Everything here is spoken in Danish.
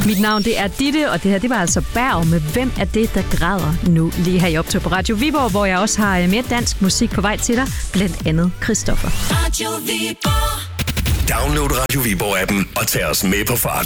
Mit navn det er Ditte, og det her det var altså Berg med Hvem er det, der græder nu? Lige her i Optog på Radio Viborg, hvor jeg også har mere dansk musik på vej til dig, blandt andet Christoffer. Radio Viborg. Download Radio Viborg-appen og tag os med på farten.